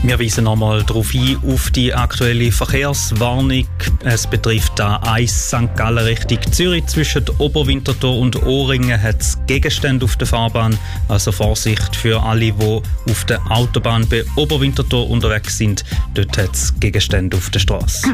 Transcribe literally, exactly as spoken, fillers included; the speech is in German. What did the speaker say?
Wir weisen nochmal darauf ein, auf die aktuelle Verkehrswarnung. Es betrifft A eins Sankt Gallen Richtung Zürich. Zwischen Oberwinterthur und Oringen hat es Gegenstände auf der Fahrbahn. Also Vorsicht für alle, die auf der Autobahn bei Oberwinterthur unterwegs sind. Dort hat es Gegenstände auf der Straße.